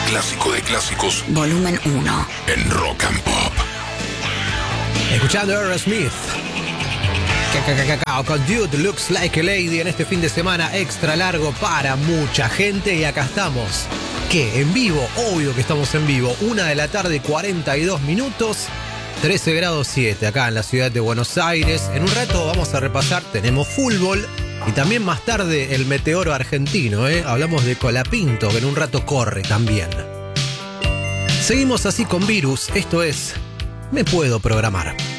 clásico de clásicos. Volumen 1. En Rock and Pop. Escuchando Aerosmith. Con Dude Looks Like a Lady en este fin de semana extra largo para mucha gente. Y acá estamos. ¿Qué? ¿En vivo? Obvio que estamos en vivo. 1:42 p.m. 13 grados 7 acá en la ciudad de Buenos Aires. En un rato vamos a repasar, tenemos fútbol. Y también más tarde el meteoro argentino, Hablamos de Colapinto, que en un rato corre también. Seguimos así con Virus, esto es Me Puedo Programar.